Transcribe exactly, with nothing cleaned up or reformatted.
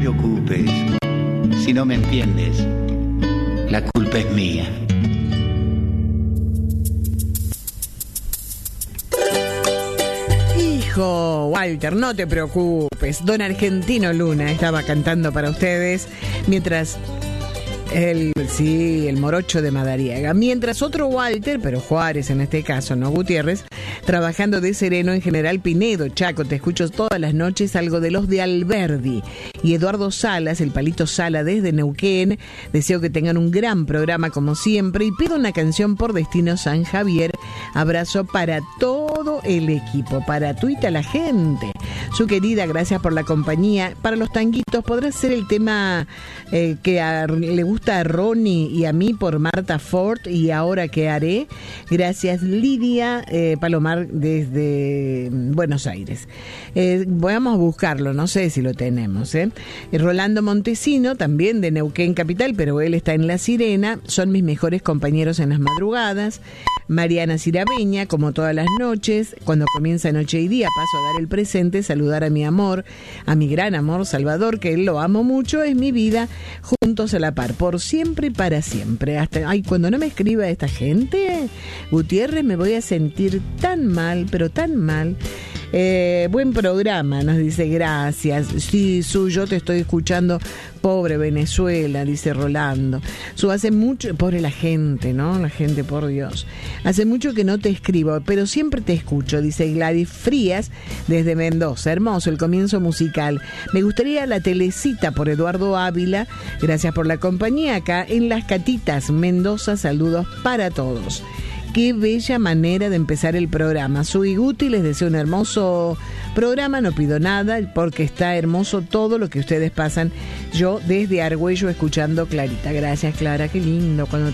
preocupes. Si no me entiendes, la culpa es mía. Hijo, Walter, no te preocupes. Don Argentino Luna estaba cantando para ustedes mientras... El, sí, el morocho de Madariaga. Mientras otro Walter, pero Juárez en este caso, no Gutiérrez, trabajando de sereno en General Pinedo. Chaco, te escucho todas las noches, algo de los de Alberdi. Y Eduardo Salas, el Palito Sala desde Neuquén. Deseo que tengan un gran programa como siempre y pido una canción por Destino San Javier. Abrazo para todo el equipo, para tuita la gente. Su querida, gracias por la compañía. Para los tanguitos, podrá ser el tema eh, que a, le gusta a Ronnie y a mí por Marta Ford y Ahora qué haré. Gracias, Lidia eh, Palomar desde Buenos Aires. Eh, vamos a buscarlo, no sé si lo tenemos. ¿eh? Rolando Montesino, también de Neuquén Capital, pero él está en La Sirena. Son mis mejores compañeros en las madrugadas. Mariana Cirabeña, como todas las noches, cuando comienza noche y día, paso a dar el presente, saludar a mi amor, a mi gran amor Salvador, que él lo amo mucho, es mi vida, juntos a la par, por siempre y para siempre. Hasta, ay, cuando no me escriba esta gente, Gutiérrez, me voy a sentir tan mal, pero tan mal. Eh, buen programa, nos dice, gracias. Sí, Su, yo te estoy escuchando. Pobre Venezuela, dice Rolando. Su, hace mucho, pobre la gente, ¿no? La gente, por Dios. Hace mucho que no te escribo, pero siempre te escucho, dice Gladys Frías desde Mendoza. Hermoso el comienzo musical. Me gustaría la telecita por Eduardo Ávila. Gracias por la compañía acá en Las Catitas, Mendoza. Saludos para todos. Qué bella manera de empezar el programa. Soy Guti, les deseo un hermoso programa, no pido nada porque está hermoso todo lo que ustedes pasan. Yo desde Argüello escuchando Clarita. Gracias, Clara, qué lindo cuando